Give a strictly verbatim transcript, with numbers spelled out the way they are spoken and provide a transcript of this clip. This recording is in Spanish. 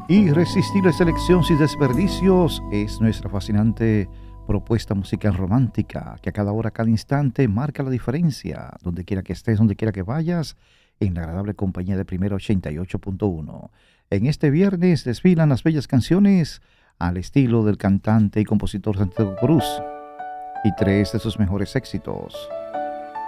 Irresistible selección sin desperdicios es nuestra fascinante propuesta musical romántica que a cada hora, a cada instante marca la diferencia, donde quiera que estés, donde quiera que vayas, en la agradable compañía de Primero ochenta y ocho punto uno. En este viernes desfilan las bellas canciones al estilo del cantante y compositor Santiago Cruz y tres de sus mejores éxitos.